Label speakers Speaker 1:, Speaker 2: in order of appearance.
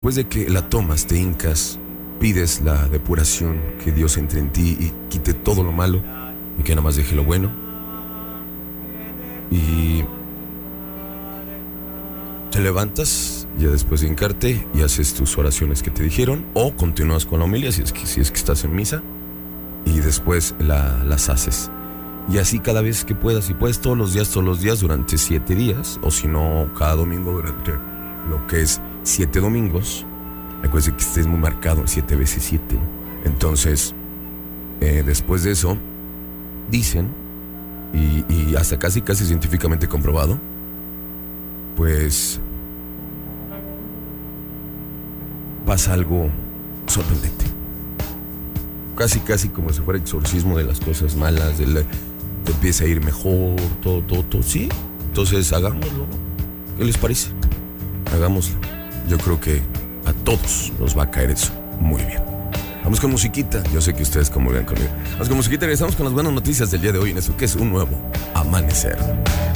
Speaker 1: Después de que la tomas, te hincas, pides la depuración, que Dios entre en ti y quite todo lo malo y que nada más deje lo bueno. Y te levantas ya después de hincarte y haces tus oraciones que te dijeron, o continúas con la homilía si es que estás en misa, y después las haces. Y así cada vez que puedas, si puedes todos los días durante 7 días, o si no cada domingo durante lo que es 7 domingos. Recuerda que estés muy marcado, 7 veces 7, ¿no? Entonces, después de eso, dicen, y hasta casi científicamente comprobado, pues pasa algo sorprendente. Casi como si fuera exorcismo de las cosas malas, te empieza a ir mejor, todo, ¿sí? Entonces hagámoslo, ¿qué les parece? Hagámoslo. Yo creo que a todos nos va a caer eso muy bien. Vamos con musiquita, yo sé que ustedes comulgan conmigo. Vamos con musiquita y regresamos con las buenas noticias del día de hoy en eso que es un nuevo amanecer.